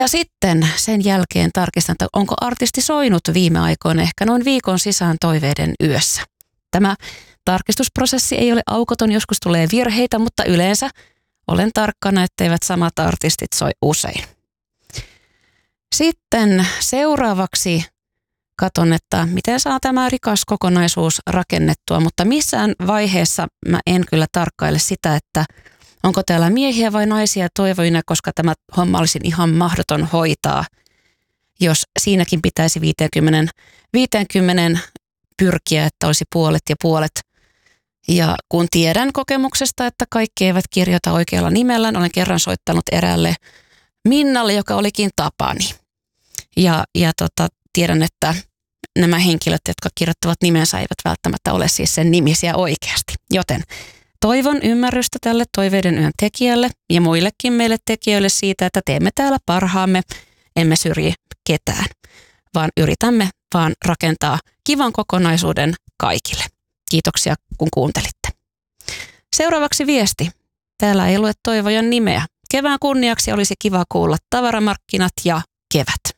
Ja sitten sen jälkeen tarkistan, että onko artisti soinut viime aikoina ehkä noin viikon sisään toiveiden yössä. Tämä tarkistusprosessi ei ole aukoton, joskus tulee virheitä, mutta yleensä olen tarkkana, etteivät samat artistit soi usein. Sitten seuraavaksi katon, että miten saa tämä rikas kokonaisuus rakennettua, mutta missään vaiheessa mä en kyllä tarkkaile sitä, että onko täällä miehiä vai naisia toivoina, koska tämä homma olisi ihan mahdoton hoitaa, jos siinäkin pitäisi 50 pyrkiä, että olisi puolet ja puolet. Ja kun tiedän kokemuksesta, että kaikki eivät kirjoita oikealla nimellään, olen kerran soittanut eräälle Minnalle, joka olikin Tapani. Ja tiedän, että nämä henkilöt, jotka kirjoittavat nimensä, eivät välttämättä ole siis sen nimisiä oikeasti. Joten toivon ymmärrystä tälle toiveiden yön tekijälle ja muillekin meille tekijöille siitä, että teemme täällä parhaamme, emme syrji ketään, vaan yritämme vaan rakentaa kivan kokonaisuuden kaikille. Kiitoksia, kun kuuntelitte. Seuraavaksi viesti. Täällä ei lue toivojan nimeä. Kevään kunniaksi olisi kiva kuulla Tavaramarkkinat ja Kevät.